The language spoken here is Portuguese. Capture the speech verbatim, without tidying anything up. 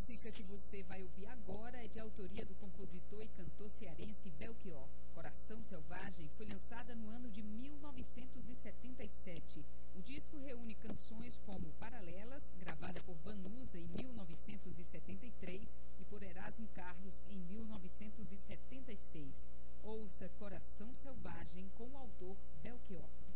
música que você vai ouvir agora é de autoria do compositor e cantor cearense Belchior. Coração Selvagem foi lançada no ano de mil novecentos e setenta e sete. O disco reúne canções como Paralelas, gravada por Vanusa em mil novecentos e setenta e três, e por Erasmo Carlos em mil novecentos e setenta e seis. Ouça Coração Selvagem com o autor Belchior.